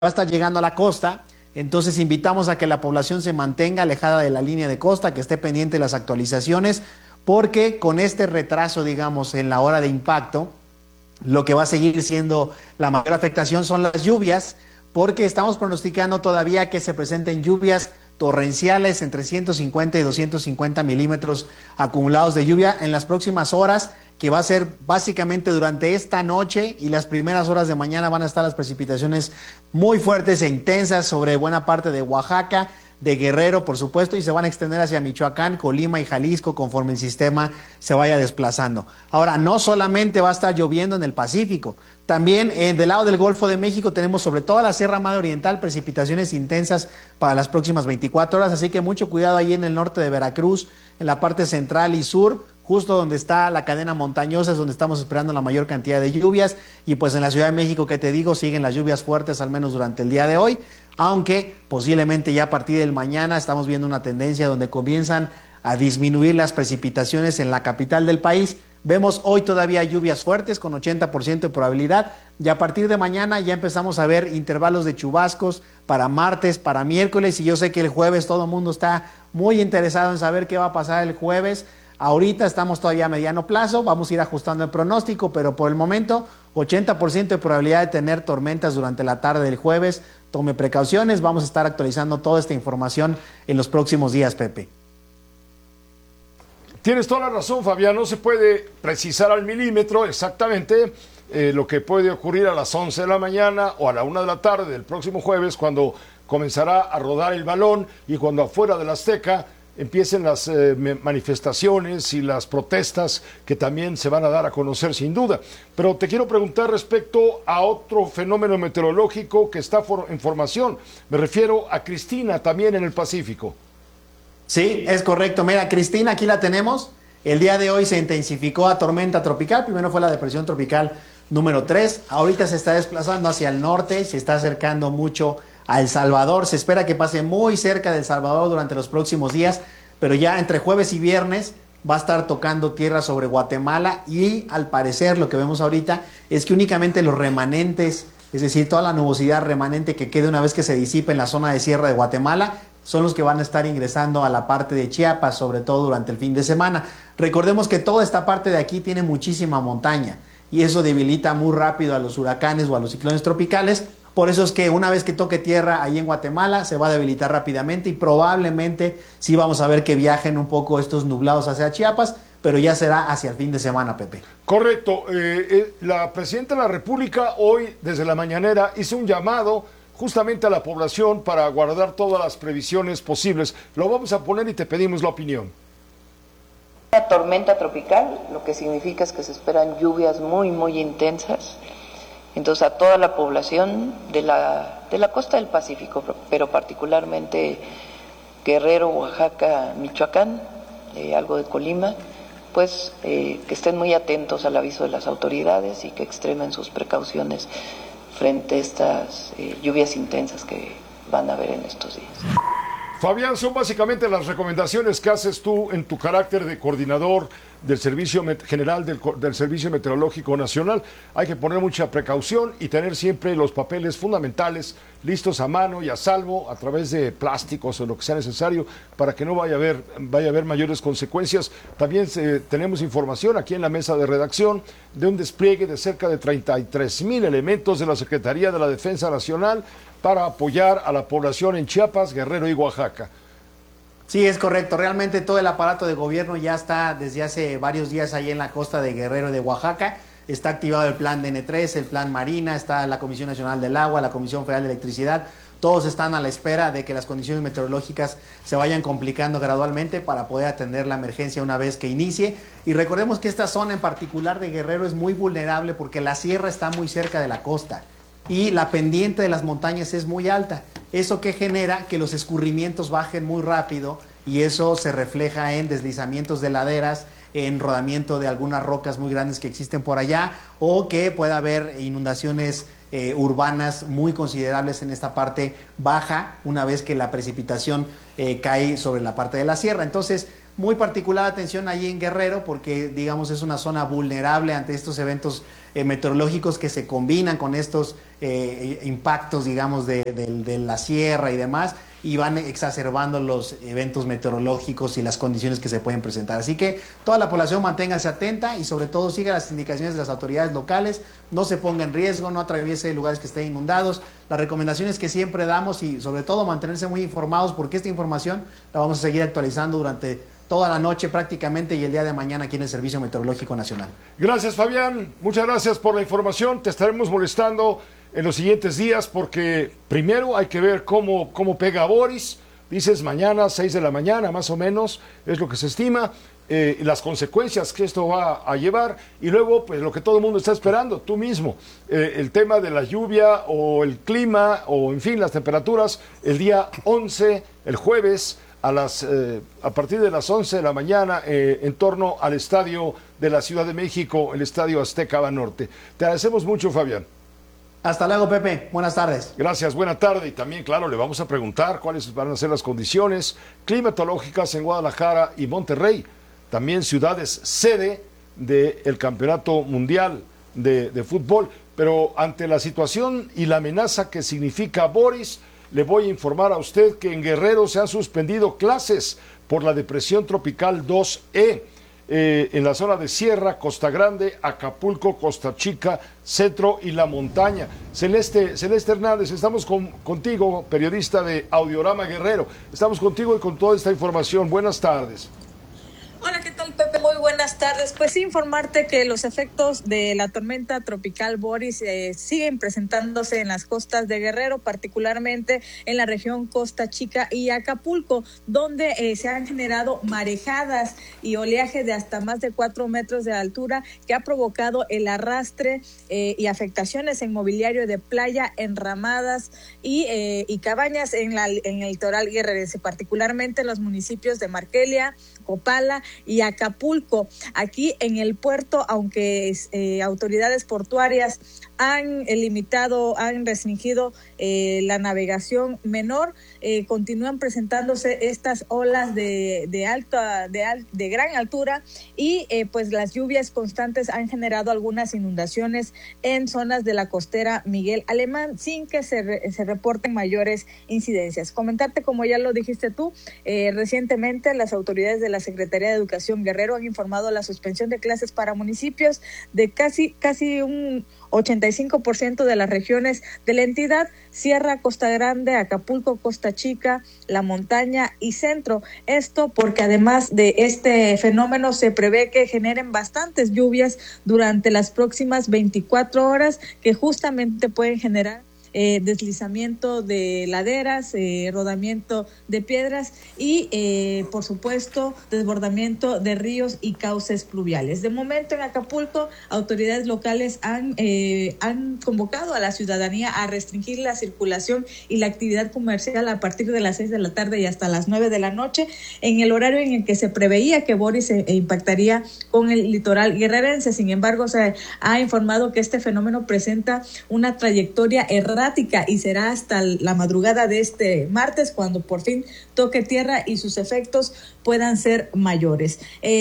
a estar llegando a la costa. Entonces invitamos a que la población se mantenga alejada de la línea de costa, que esté pendiente de las actualizaciones, porque con este retraso, digamos, en la hora de impacto, lo que va a seguir siendo la mayor afectación son las lluvias, porque estamos pronosticando todavía que se presenten lluvias torrenciales entre 150 y 250 milímetros acumulados de lluvia en las próximas horas, que va a ser básicamente durante esta noche, y las primeras horas de mañana van a estar las precipitaciones muy fuertes e intensas sobre buena parte de Oaxaca, de Guerrero, por supuesto, y se van a extender hacia Michoacán, Colima y Jalisco conforme el sistema se vaya desplazando. Ahora, no solamente va a estar lloviendo en el Pacífico, también del lado del Golfo de México tenemos sobre toda la Sierra Madre Oriental precipitaciones intensas para las próximas 24 horas, así que mucho cuidado ahí en el norte de Veracruz, en la parte central y sur, justo donde está la cadena montañosa, es donde estamos esperando la mayor cantidad de lluvias, y pues en la Ciudad de México, que te digo, siguen las lluvias fuertes al menos durante el día de hoy, aunque posiblemente ya a partir del mañana estamos viendo una tendencia donde comienzan a disminuir las precipitaciones en la capital del país. Vemos hoy todavía lluvias fuertes con 80% de probabilidad, y a partir de mañana ya empezamos a ver intervalos de chubascos para martes, para miércoles, y yo sé que el jueves todo el mundo está muy interesado en saber qué va a pasar el jueves. Ahorita estamos todavía a mediano plazo, vamos a ir ajustando el pronóstico, pero por el momento 80% de probabilidad de tener tormentas durante la tarde del jueves. Tome precauciones, vamos a estar actualizando toda esta información en los próximos días, Pepe. Tienes toda la razón, Fabián, no se puede precisar al milímetro exactamente lo que puede ocurrir a las 11 de la mañana o a la 1 de la tarde del próximo jueves, cuando comenzará a rodar el balón y cuando afuera de la Azteca empiecen las manifestaciones y las protestas que también se van a dar a conocer sin duda. Pero te quiero preguntar respecto a otro fenómeno meteorológico que está en formación. Me refiero a Cristina, también en el Pacífico. Sí, es correcto. Mira, Cristina, aquí la tenemos. El día de hoy se intensificó a tormenta tropical. Primero fue la depresión tropical número 3. Ahorita se está desplazando hacia el norte, se está acercando mucho a El Salvador. Se espera que pase muy cerca de El Salvador durante los próximos días, pero ya entre jueves y viernes va a estar tocando tierra sobre Guatemala, y al parecer lo que vemos ahorita es que únicamente los remanentes, es decir, toda la nubosidad remanente que quede una vez que se disipe en la zona de sierra de Guatemala, son los que van a estar ingresando a la parte de Chiapas, sobre todo durante el fin de semana. Recordemos que toda esta parte de aquí tiene muchísima montaña, y eso debilita muy rápido a los huracanes o a los ciclones tropicales. Por eso es que una vez que toque tierra ahí en Guatemala se va a debilitar rápidamente, y probablemente sí vamos a ver que viajen un poco estos nublados hacia Chiapas, pero ya será hacia el fin de semana, Pepe. Correcto. La presidenta de la República hoy desde la mañanera hizo un llamado justamente a la población para guardar todas las previsiones posibles. Lo vamos a poner y te pedimos la opinión. Una tormenta tropical, lo que significa es que se esperan lluvias muy, muy intensas. Entonces, a toda la población de la costa del Pacífico, pero particularmente Guerrero, Oaxaca, Michoacán, algo de Colima, pues que estén muy atentos al aviso de las autoridades y que extremen sus precauciones frente a estas lluvias intensas que van a haber en estos días. Fabián, son básicamente las recomendaciones que haces tú en tu carácter de coordinador del Servicio General del Servicio Meteorológico Nacional. Hay que poner mucha precaución y tener siempre los papeles fundamentales listos a mano y a salvo a través de plásticos o lo que sea necesario para que no vaya a haber mayores consecuencias. También tenemos información aquí en la mesa de redacción de un despliegue de cerca de 33,000 elementos de la Secretaría de la Defensa Nacional para apoyar a la población en Chiapas, Guerrero y Oaxaca. Sí, es correcto. Realmente todo el aparato de gobierno ya está desde hace varios días ahí en la costa de Guerrero y de Oaxaca. Está activado el plan DN3, el plan Marina, está la Comisión Nacional del Agua, la Comisión Federal de Electricidad. Todos están a la espera de que las condiciones meteorológicas se vayan complicando gradualmente para poder atender la emergencia una vez que inicie. Y recordemos que esta zona en particular de Guerrero es muy vulnerable porque la sierra está muy cerca de la costa y la pendiente de las montañas es muy alta. Eso que genera que los escurrimientos bajen muy rápido, y eso se refleja en deslizamientos de laderas, en rodamiento de algunas rocas muy grandes que existen por allá, o que pueda haber inundaciones urbanas muy considerables en esta parte baja una vez que la precipitación cae sobre la parte de la sierra. Entonces, muy particular atención ahí en Guerrero porque, digamos, es una zona vulnerable ante estos eventos meteorológicos que se combinan con estos impactos, digamos, de la sierra y demás, y van exacerbando los eventos meteorológicos y las condiciones que se pueden presentar. Así que toda la población manténgase atenta y sobre todo siga las indicaciones de las autoridades locales, no se ponga en riesgo, no atraviese lugares que estén inundados, las recomendaciones que siempre damos y sobre todo mantenerse muy informados, porque esta información la vamos a seguir actualizando durante toda la noche prácticamente y el día de mañana aquí en el Servicio Meteorológico Nacional. Gracias, Fabián, muchas gracias por la información. Te estaremos molestando en los siguientes días porque primero hay que ver cómo pega a Boris. Dices mañana, 6 de la mañana más o menos, es lo que se estima, las consecuencias que esto va a llevar y luego pues lo que todo el mundo está esperando, tú mismo, el tema de la lluvia o el clima o en fin las temperaturas el día 11, el jueves, a partir de las 11 de la mañana en torno al estadio de la Ciudad de México, el Estadio Azteca Banorte. Te agradecemos mucho, Fabián. Hasta luego, Pepe. Buenas tardes. Gracias, buena tarde. Y también, claro, le vamos a preguntar cuáles van a ser las condiciones climatológicas en Guadalajara y Monterrey, también ciudades sede del Campeonato Mundial de Fútbol. Pero ante la situación y la amenaza que significa Boris, le voy a informar a usted que en Guerrero se han suspendido clases por la depresión tropical 2E. En la zona de Sierra, Costa Grande, Acapulco, Costa Chica, Centro y La Montaña. Celeste Hernández, estamos contigo, periodista de Audiorama Guerrero. Estamos contigo y con toda esta información. Buenas tardes. Hola, ¿qué tal, Pepe? Muy buenas tardes. Pues sí, informarte que los efectos de la tormenta tropical Boris siguen presentándose en las costas de Guerrero, particularmente en la región Costa Chica y Acapulco, donde se han generado marejadas y oleaje de hasta más de 4 metros de altura que ha provocado el arrastre y afectaciones en mobiliario de playa, enramadas y cabañas en el litoral guerrerense, particularmente en los municipios de Marquelia, Copala y Acapulco. Aquí en el puerto, aunque autoridades portuarias han restringido la navegación menor, continúan presentándose estas olas de gran altura y pues las lluvias constantes han generado algunas inundaciones en zonas de la costera Miguel Alemán sin que se reporten mayores incidencias. Comentarte, como ya lo dijiste tú, recientemente las autoridades de la Secretaría de Educación Guerrero han informado la suspensión de clases para municipios de casi un 85% de las regiones de la entidad: Sierra, Costa Grande, Acapulco, Costa Chica, La Montaña y Centro. Esto porque además de este fenómeno se prevé que generen bastantes lluvias durante las próximas 24 horas que justamente pueden generar deslizamiento de laderas, rodamiento de piedras y por supuesto desbordamiento de ríos y cauces pluviales. De momento en Acapulco, autoridades locales han convocado a la ciudadanía a restringir la circulación y la actividad comercial a partir de las 6 de la tarde y hasta las 9 de la noche, en el horario en el que se preveía que Boris impactaría con el litoral guerrerense. Sin embargo, se ha informado que este fenómeno presenta una trayectoria errática y será hasta la madrugada de este martes cuando por fin toque tierra y sus efectos puedan ser mayores.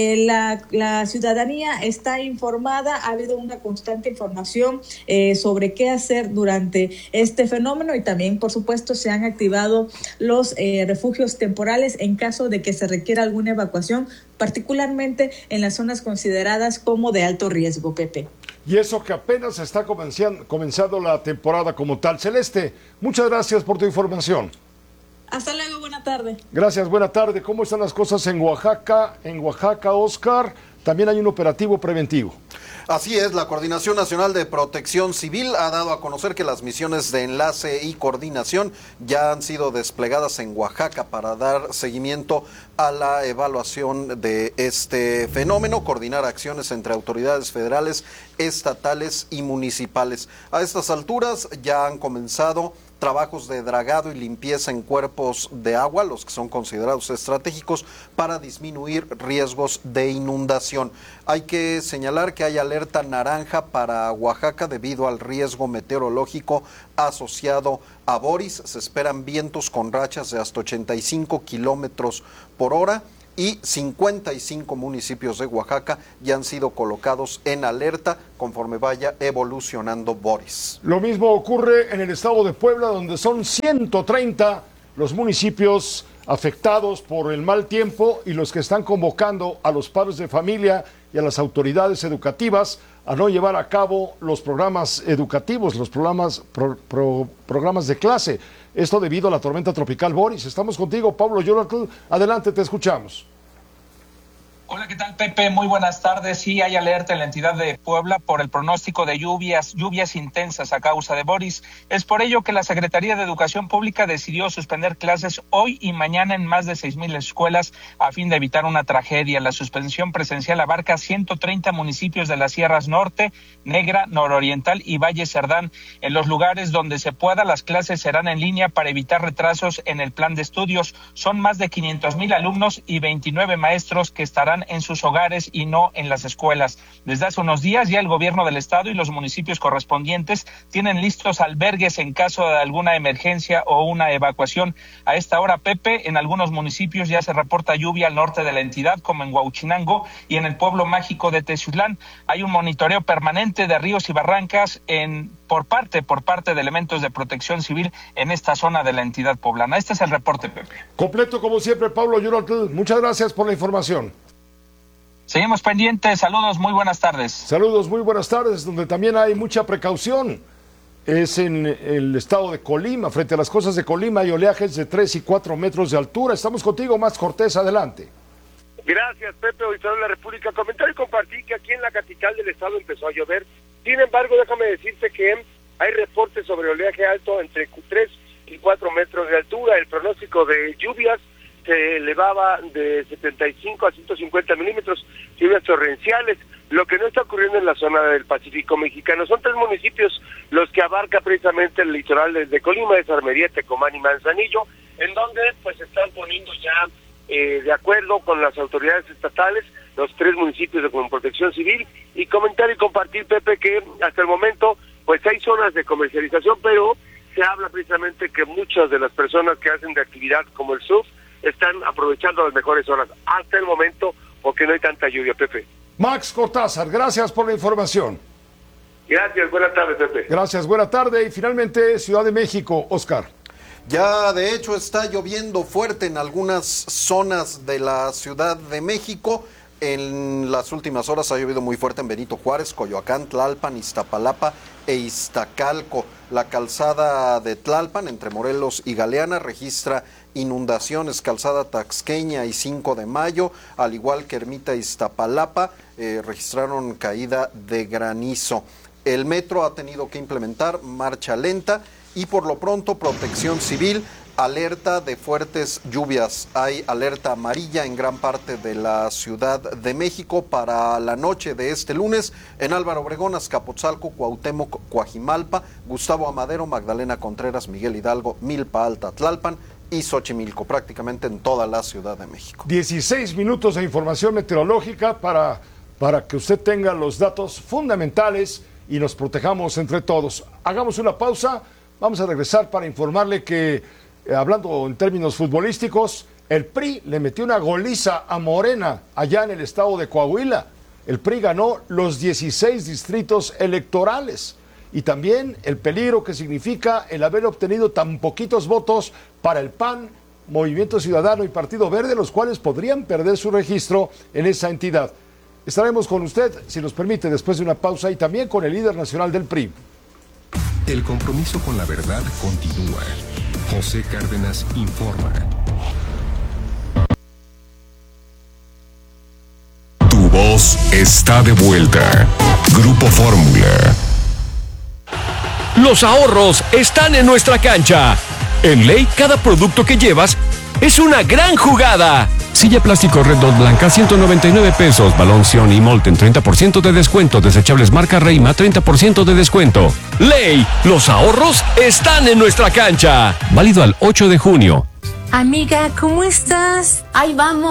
La ciudadanía está informada, ha habido una constante información sobre qué hacer durante este fenómeno y también, por supuesto, se han activado los refugios temporales en caso de que se requiera alguna evacuación, particularmente en las zonas consideradas como de alto riesgo, Pepe. Y eso que apenas está comenzando la temporada como tal. Celeste, muchas gracias por tu información. Hasta luego, buena tarde. Gracias, buena tarde. ¿Cómo están las cosas en Oaxaca? En Oaxaca, Oscar, también hay un operativo preventivo. Así es, la Coordinación Nacional de Protección Civil ha dado a conocer que las misiones de enlace y coordinación ya han sido desplegadas en Oaxaca para dar seguimiento a la evaluación de este fenómeno, coordinar acciones entre autoridades federales, estatales y municipales. A estas alturas ya han comenzado trabajos de dragado y limpieza en cuerpos de agua, los que son considerados estratégicos para disminuir riesgos de inundación. Hay que señalar que hay alerta naranja para Oaxaca debido al riesgo meteorológico asociado a Boris. Se esperan vientos con rachas de hasta 85 kilómetros por hora y 55 municipios de Oaxaca ya han sido colocados en alerta conforme vaya evolucionando Boris. Lo mismo ocurre en el estado de Puebla, donde son 130 los municipios afectados por el mal tiempo y los que están convocando a los padres de familia y a las autoridades educativas a no llevar a cabo los programas educativos, los programas de clase. Esto debido a la tormenta tropical Boris. Estamos contigo, Pablo Jonathan. Adelante, te escuchamos. Hola, ¿qué tal, Pepe? Muy buenas tardes. Sí, hay alerta en la entidad de Puebla por el pronóstico de lluvias intensas a causa de Boris. Es por ello que la Secretaría de Educación Pública decidió suspender clases hoy y mañana en más de 6,000 escuelas a fin de evitar una tragedia. La suspensión presencial abarca 130 municipios de las Sierras Norte, Negra, Nororiental y Valle Cerdán. En los lugares donde se pueda, las clases serán en línea para evitar retrasos en el plan de estudios. Son más de 500,000 alumnos y 29 maestros que estarán en sus hogares y no en las escuelas. Desde hace unos días ya el gobierno del estado y los municipios correspondientes tienen listos albergues en caso de alguna emergencia o una evacuación. A esta hora, Pepe, en algunos municipios ya se reporta lluvia al norte de la entidad, como en Huauchinango y en el pueblo mágico de Teziutlán. Hay un monitoreo permanente de ríos y barrancas por parte de elementos de protección civil en esta zona de la entidad poblana. Este es el reporte, Pepe. Completo como siempre, Pablo Jonathan. Muchas gracias por la información. Seguimos pendientes. Saludos, muy buenas tardes. Saludos, muy buenas tardes, donde también hay mucha precaución. Es en el estado de Colima. Frente a las costas de Colima hay oleajes de 3 y 4 metros de altura. Estamos contigo, Max Cortés, adelante. Gracias, Pepe, auditorio de la República. Comentar y compartir que aquí en la capital del estado empezó a llover. Sin embargo, déjame decirte que hay reportes sobre oleaje alto entre 3 y 4 metros de altura. El pronóstico de lluvias se elevaba de 75 a 150 milímetros, lluvias torrenciales, lo que no está ocurriendo en la zona del Pacífico mexicano. Son 3 municipios los que abarca precisamente el litoral de Colima, de Armería, Tecomán y Manzanillo, en donde pues se están poniendo ya de acuerdo con las autoridades estatales, los 3 municipios de Protección Civil, y comentar y compartir, Pepe, que hasta el momento pues hay zonas de comercialización, pero se habla precisamente que muchas de las personas que hacen de actividad como el surf están aprovechando las mejores horas hasta el momento porque no hay tanta lluvia, Pepe. Max Cortázar, gracias por la información. Gracias, buenas tardes, Pepe. Gracias, buena tarde. Y finalmente, Ciudad de México, Oscar. Ya de hecho está lloviendo fuerte en algunas zonas de la Ciudad de México. En las últimas horas ha llovido muy fuerte en Benito Juárez, Coyoacán, Tlalpan, Iztapalapa e Iztacalco. La calzada de Tlalpan, entre Morelos y Galeana, registra inundaciones. Calzada Taxqueña y 5 de Mayo, al igual que Ermita Iztapalapa, registraron caída de granizo. El metro ha tenido que implementar marcha lenta y por lo pronto Protección Civil alerta de fuertes lluvias. Hay alerta amarilla en gran parte de la Ciudad de México para la noche de este lunes en Álvaro Obregón, Azcapotzalco, Cuauhtémoc, Coajimalpa, Gustavo Amadero, Magdalena Contreras, Miguel Hidalgo, Milpa Alta, Tlalpan y Xochimilco, prácticamente en toda la Ciudad de México. 16 minutos de información meteorológica para que usted tenga los datos fundamentales y nos protejamos entre todos. Hagamos una pausa, vamos a regresar para informarle que hablando en términos futbolísticos, el PRI le metió una goliza a Morena allá en el estado de Coahuila. El PRI ganó los 16 distritos electorales y también el peligro que significa el haber obtenido tan poquitos votos para el PAN, Movimiento Ciudadano y Partido Verde, los cuales podrían perder su registro en esa entidad. Estaremos con usted, si nos permite, después de una pausa y también con el líder nacional del PRI. El compromiso con la verdad continúa. José Cárdenas informa. Tu voz está de vuelta. Grupo Fórmula. Los ahorros están en nuestra cancha. En Ley, cada producto que llevas es una gran jugada. Silla plástico Red Dot blanca, 199 pesos. Balón Sion y Molten, 30% de descuento. Desechables marca Reima, 30% de descuento. Ley, los ahorros están en nuestra cancha. Válido al 8 de junio. Amiga, ¿cómo estás? Ahí vamos.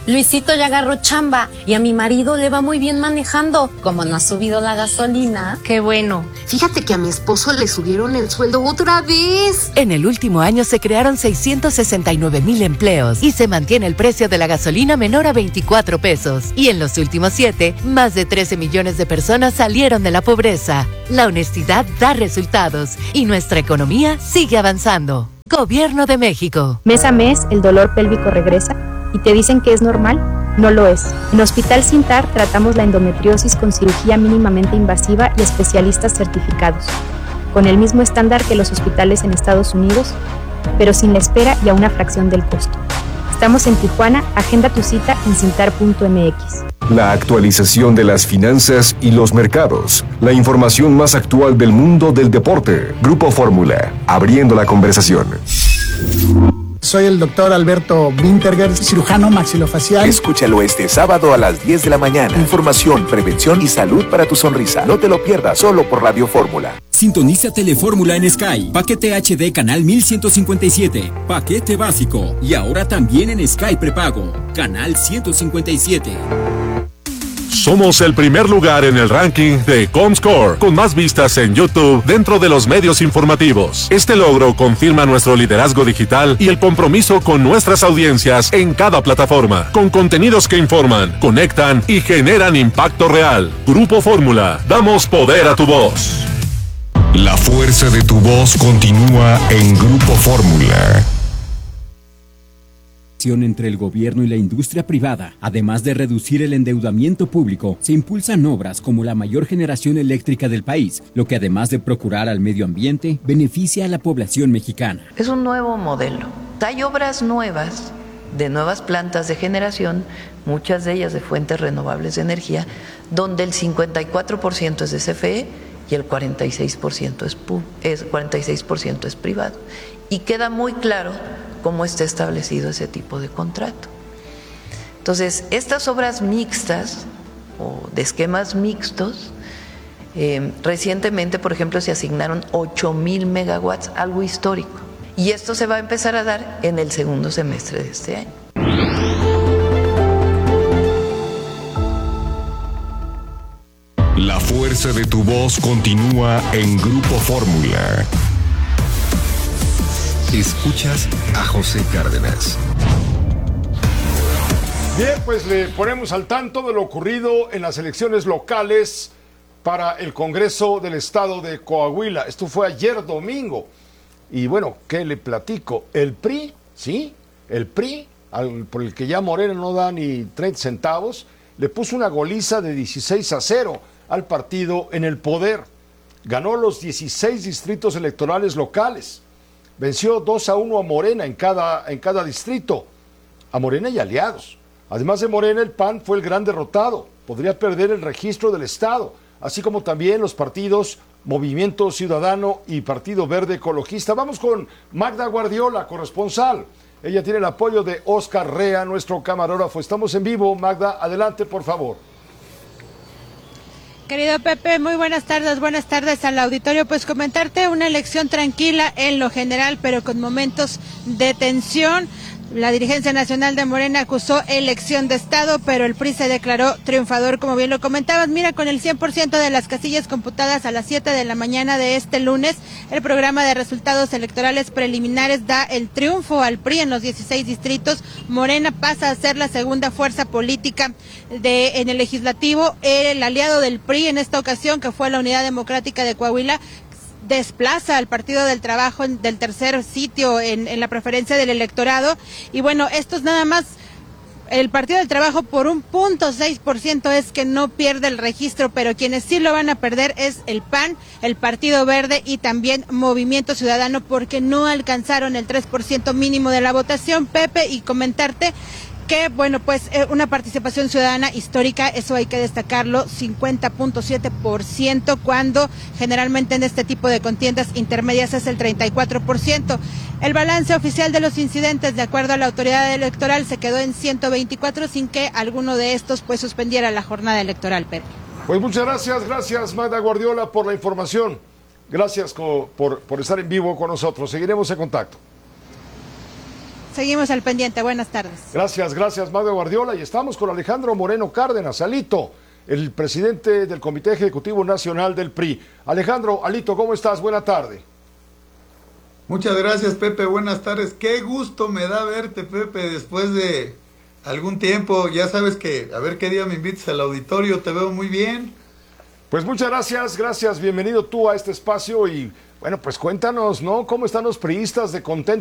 Luisito ya agarró chamba y a mi marido le va muy bien manejando. Como no ha subido la gasolina. Qué bueno. Fíjate que a mi esposo le subieron el sueldo otra vez. En el último año se crearon 669,000 empleos y se mantiene el precio de la gasolina menor a 24 pesos. Y en los últimos 7, más de 13 millones de personas salieron de la pobreza. La honestidad da resultados y nuestra economía sigue avanzando. Gobierno de México. Mes a mes, el dolor pélvico regresa y te dicen que es normal. No lo es. En Hospital Sintar tratamos la endometriosis con cirugía mínimamente invasiva y especialistas certificados, con el mismo estándar que los hospitales en Estados Unidos, pero sin la espera y a una fracción del costo. Estamos en Tijuana, agenda tu cita en sintar.mx. La actualización de las finanzas y los mercados. La información más actual del mundo del deporte. Grupo Fórmula, abriendo la conversación. Soy el doctor Alberto Winterger, cirujano maxilofacial. Escúchalo este sábado a las 10 de la mañana. Información, prevención y salud para tu sonrisa. No te lo pierdas, solo por Radio Fórmula. Sintoniza Telefórmula en Sky. Paquete HD canal 1157. Paquete básico. Y ahora también en Sky prepago. Canal 157. Somos el primer lugar en el ranking de Comscore, con más vistas en YouTube dentro de los medios informativos. Este logro confirma nuestro liderazgo digital y el compromiso con nuestras audiencias en cada plataforma, con contenidos que informan, conectan y generan impacto real. Grupo Fórmula, damos poder a tu voz. La fuerza de tu voz continúa en Grupo Fórmula. Entre el gobierno y la industria privada, además de reducir el endeudamiento público, se impulsan obras como la mayor generación eléctrica del país, lo que además de procurar al medio ambiente, beneficia a la población mexicana. Es un nuevo modelo. Hay obras nuevas, de nuevas plantas de generación, muchas de ellas de fuentes renovables de energía, donde el 54% es de CFE y el 46% es privado. Y queda muy claro cómo está establecido ese tipo de contrato. Entonces, estas obras mixtas o de esquemas mixtos, recientemente, por ejemplo, se asignaron 8,000 megawatts, algo histórico. Y esto se va a empezar a dar en el segundo semestre de este año. La fuerza de tu voz continúa en Grupo Fórmula. Escuchas a José Cárdenas. Bien, pues le ponemos al tanto de lo ocurrido en las elecciones locales para el Congreso del Estado de Coahuila. Esto fue ayer domingo. Y bueno, ¿qué le platico? El PRI, ¿sí? El PRI, por el que ya Morena no da ni 30 centavos, le puso una goliza de 16-0 al partido en el poder. Ganó los 16 distritos electorales locales. Venció 2-1 a Morena en cada distrito, a Morena y aliados. Además de Morena, el PAN fue el gran derrotado, podría perder el registro del Estado, así como también los partidos Movimiento Ciudadano y Partido Verde Ecologista. Vamos con Magda Guardiola, corresponsal. Ella tiene el apoyo de Oscar Rea, nuestro camarógrafo. Estamos en vivo. Magda, adelante, por favor. Querido Pepe, muy buenas tardes al auditorio. Pues comentarte una elección tranquila en lo general, pero con momentos de tensión. La dirigencia nacional de Morena acusó elección de Estado, pero el PRI se declaró triunfador, como bien lo comentabas. Mira, con el 100% de las casillas computadas a las 7 de la mañana de este lunes, el programa de resultados electorales preliminares da el triunfo al PRI en los 16 distritos. Morena pasa a ser la segunda fuerza política en el legislativo. El aliado del PRI en esta ocasión, que fue la Unidad Democrática de Coahuila, desplaza al Partido del Trabajo del tercer sitio en la preferencia del electorado. Y bueno, esto es nada más el Partido del Trabajo por 1.6% es que no pierde el registro, pero quienes sí lo van a perder es el PAN, el Partido Verde y también Movimiento Ciudadano, porque no alcanzaron el 3% mínimo de la votación, Pepe, y comentarte que, bueno, pues una participación ciudadana histórica, eso hay que destacarlo, 50.7%, cuando generalmente en este tipo de contiendas intermedias es el 34%. El balance oficial de los incidentes, de acuerdo a la autoridad electoral, se quedó en 124, sin que alguno de estos pues suspendiera la jornada electoral, Pepe. Pues muchas gracias Magda Guardiola por la información. Gracias por estar en vivo con nosotros. Seguiremos en contacto. Seguimos al pendiente. Buenas tardes. Gracias, Magda Guardiola. Y estamos con Alejandro Moreno Cárdenas, Alito, el presidente del Comité Ejecutivo Nacional del PRI. Alejandro, Alito, ¿cómo estás? Buena tarde. Muchas gracias, Pepe. Buenas tardes. Qué gusto me da verte, Pepe, después de algún tiempo. Ya sabes que a ver qué día me invites al auditorio. Te veo muy bien. Pues muchas gracias. Bienvenido tú a este espacio y bueno, pues cuéntanos, ¿no? ¿Cómo están los priistas de contentos?